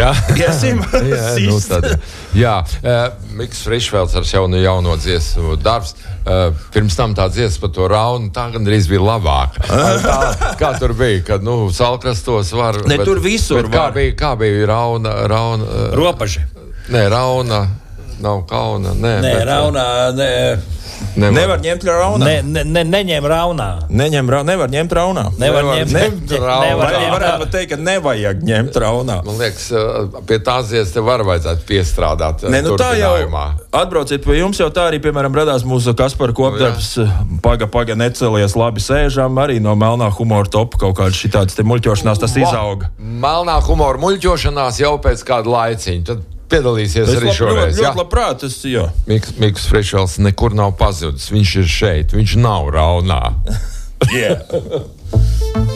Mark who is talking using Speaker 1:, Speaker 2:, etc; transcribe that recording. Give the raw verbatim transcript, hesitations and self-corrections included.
Speaker 1: Jā,
Speaker 2: iesim.
Speaker 3: jā, nu tad, jā. Uh, Miks Frišvelds ar jaunu jauno dziesmu darbs. Uh, pirms tam tā dziesma par to raunu, tā gandrīz bija labāka. Tā, kā tur bija, kad, nu, Salkrastos var...
Speaker 2: Ne, bet, tur visur
Speaker 3: bet kā
Speaker 2: var.
Speaker 3: bija, kā bija rauna... rauna uh,
Speaker 1: ropaži.
Speaker 3: Nē, rauna, nav kauna, nē.
Speaker 1: Nē,
Speaker 3: bet,
Speaker 1: raunā, nē.
Speaker 3: Nevar,
Speaker 2: Nevar ņemt raunā.
Speaker 1: Ne, ne, ne, neņem raunā.
Speaker 2: Neņem ra, nevar ņemt raunā.
Speaker 1: Nevar,
Speaker 3: Nevar
Speaker 1: ņemt,
Speaker 3: ņemt
Speaker 1: ne,
Speaker 3: raunā.
Speaker 1: nevar
Speaker 2: Vai
Speaker 1: ņemt
Speaker 2: varētu pat teikt, ka nevajag ņemt raunā.
Speaker 3: Man liekas, pie tās dziesmas te var vajadzētu piestrādāt.
Speaker 2: Ne, nu tā jau
Speaker 3: turpinājumā.
Speaker 2: atbrauciet pie jums, jau tā arī, piemēram, radās mūsu Kaspara kopdarbs, paga, paga, necelies, labi sēžam, arī no melnā humora topa kaut kādas šitādas te muļķošanās tas izauga.
Speaker 3: Melnā humora muļķošanās jau pēc kāda laiciņa. Tad piedalīsies
Speaker 2: Es
Speaker 3: arī
Speaker 2: lab,
Speaker 3: šoreiz.
Speaker 2: ļoti, ļoti labprāt, es, jā.
Speaker 3: Miks, Miks Frišvels nekur nav pazudis. Viņš ir šeit, viņš nav raunā.
Speaker 2: Yeah.